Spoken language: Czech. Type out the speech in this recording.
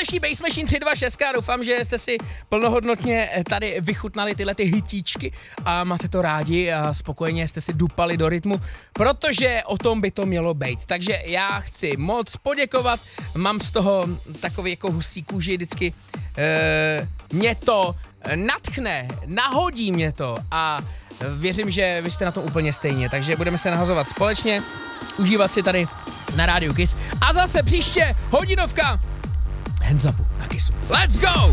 další Bass Machine 326. Doufám, že jste si plnohodnotně tady vychutnali tyhle ty hitíčky a máte to rádi a spokojeně jste si dupali do rytmu, protože o tom by to mělo být. Takže já chci moc poděkovat, mám z toho takový jako husí kůži vždycky, mě to nadchne, nahodí mě to a věřím, že vy jste na tom úplně stejně, takže budeme se nahazovat společně, užívat si tady na rádiu Kiss a zase příště hodinovka Hands Upu na Kissu. Let's go!